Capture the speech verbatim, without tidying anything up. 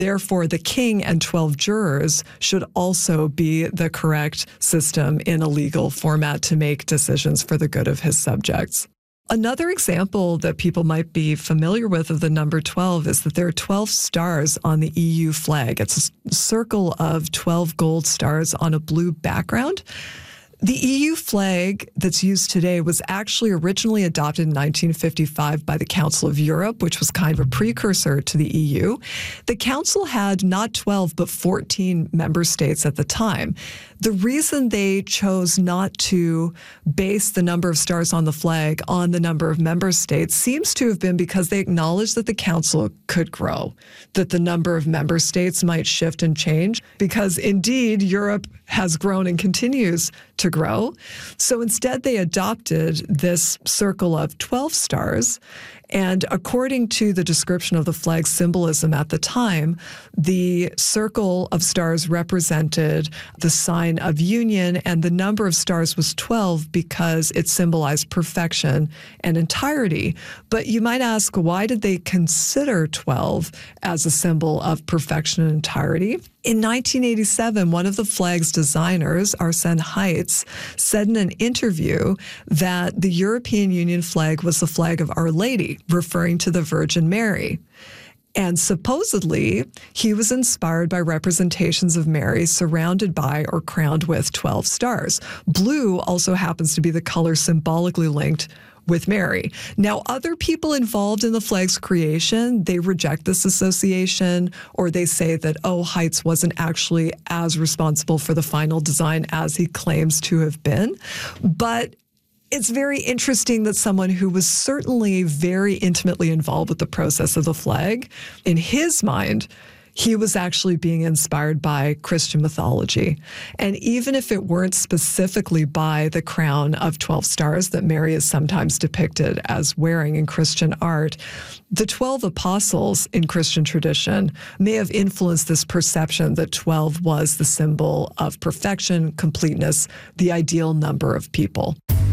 Therefore, the king and twelve jurors should also be the correct system in a legal format to make decisions for the good of his subjects. Another example that people might be familiar with of the number twelve is that there are twelve stars on the E U flag. It's a circle of twelve gold stars on a blue background. The E U flag that's used today was actually originally adopted in nineteen fifty-five by the Council of Europe, which was kind of a precursor to the E U. The Council had not twelve, but fourteen member states at the time. The reason they chose not to base the number of stars on the flag on the number of member states seems to have been because they acknowledged that the Council could grow, that the number of member states might shift and change, because indeed Europe has grown and continues to grow. So instead, they adopted this circle of twelve stars. And according to the description of the flag's symbolism at the time, the circle of stars represented the sign of union, and the number of stars was twelve because it symbolized perfection and entirety. But you might ask, why did they consider twelve as a symbol of perfection and entirety? In nineteen eighty-seven, one of the flag's designers, Arsène Heitz, said in an interview that the European Union flag was the flag of Our Lady, referring to the Virgin Mary. And supposedly, he was inspired by representations of Mary surrounded by or crowned with twelve stars. Blue also happens to be the color symbolically linked with Mary. Now, other people involved in the flag's creation, they reject this association, or they say that, oh, Heitz wasn't actually as responsible for the final design as he claims to have been. But it's very interesting that someone who was certainly very intimately involved with the process of the flag, in his mind, he was actually being inspired by Christian mythology. And even if it weren't specifically by the crown of twelve stars that Mary is sometimes depicted as wearing in Christian art, the twelve apostles in Christian tradition may have influenced this perception that twelve was the symbol of perfection, completeness, the ideal number of people.